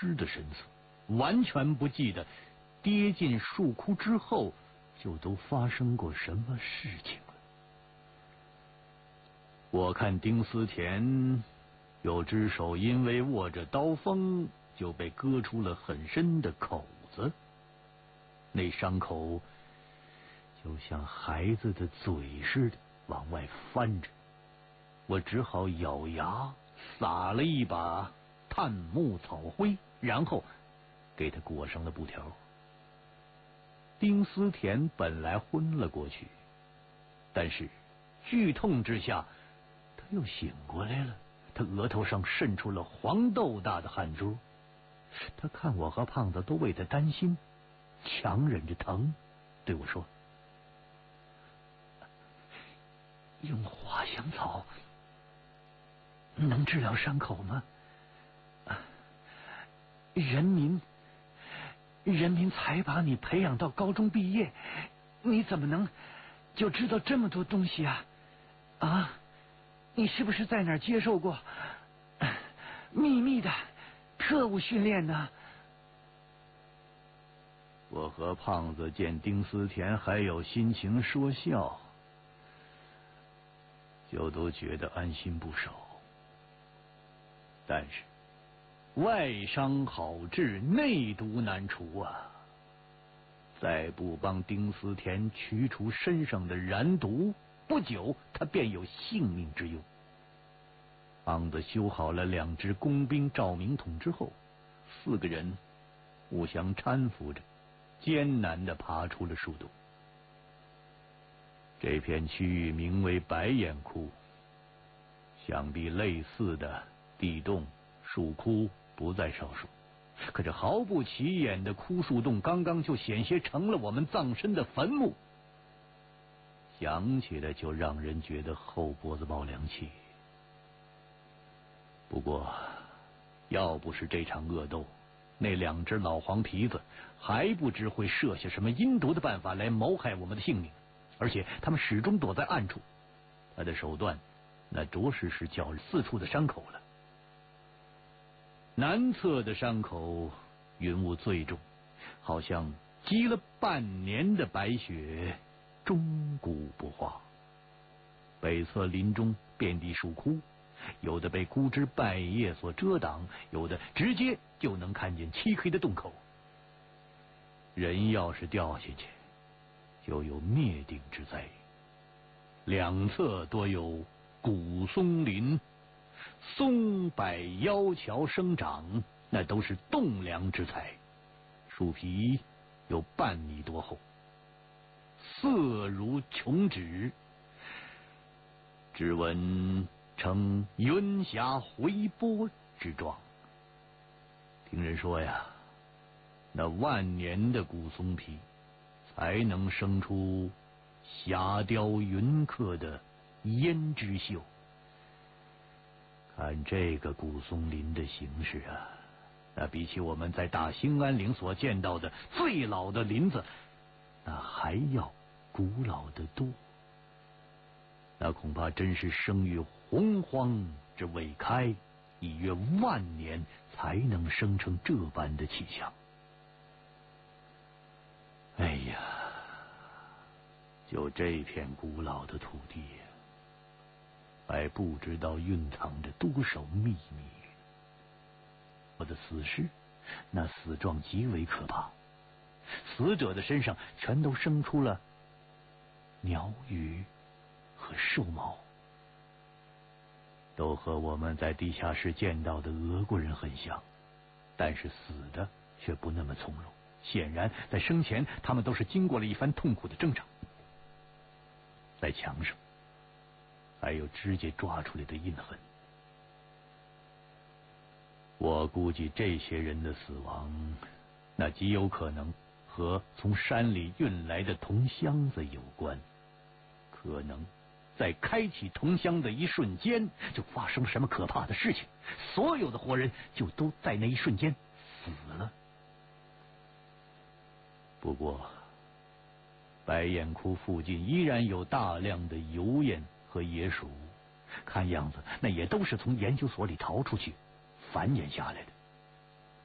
失的神色，完全不记得跌进树窟之后就都发生过什么事情了。我看丁思甜有只手因为握着刀锋就被割出了很深的口子，那伤口就像孩子的嘴似的往外翻着，我只好咬牙撒了一把炭木草灰，然后给他裹上了布条。丁思甜本来昏了过去，但是剧痛之下他又醒过来了，他额头上渗出了黄豆大的汗珠。他看我和胖子都为他担心，强忍着疼对我说：用花香草能治疗伤口吗？人民才把你培养到高中毕业，你怎么能就知道这么多东西啊？啊，你是不是在哪儿接受过秘密的特务训练呢？我和胖子见丁思甜还有心情说笑，就都觉得安心不少。但是外伤好治，内毒难除啊！再不帮丁思甜驱除身上的燃毒，不久他便有性命之忧。胖子修好了2只工兵照明筒之后，4个人互相搀扶着，艰难地爬出了树洞。这片区域名为白眼窟，想必类似的地洞、树窟不在少数，可这毫不起眼的枯树洞刚刚就险些成了我们葬身的坟墓，想起来就让人觉得后脖子冒凉气。不过要不是这场恶斗，那2只老黄皮子还不知会设下什么阴毒的办法来谋害我们的性命，而且他们始终躲在暗处，他的手段那着实是叫人四处的伤口了。南侧的伤口云雾最重，好像积了半年的白雪，终古不化。北侧林中遍地树窟，有的被枯枝败叶所遮挡，有的直接就能看见漆黑的洞口。人要是掉下去，就有灭顶之灾。2侧多有古松林，松柏腰桥生长，那都是栋梁之材，树皮有半米多厚，色如琼脂，只闻呈云霞回波之状。听人说呀，那万年的古松皮才能生出霞雕云刻的胭脂绣。看这个古松林的形式啊，那比起我们在大兴安岭所见到的最老的林子，那还要古老得多。那恐怕真是生于洪荒之未开，已约万年才能生成这般的气象。哎呀，就这片古老的土地，还不知道蕴藏着多少秘密。我的死尸，那死状极为可怕，死者的身上全都生出了鸟羽和兽毛，都和我们在地下室见到的俄国人很像，但是死的却不那么从容。显然在生前他们都是经过了一番痛苦的挣扎。在墙上还有指甲抓出来的印痕，我估计这些人的死亡，那极有可能和从山里运来的铜箱子有关。可能在开启铜箱的一瞬间，就发生什么可怕的事情，所有的活人就都在那一瞬间死了。不过白眼窟附近依然有大量的油烟和野鼠，看样子那也都是从研究所里逃出去繁衍下来的。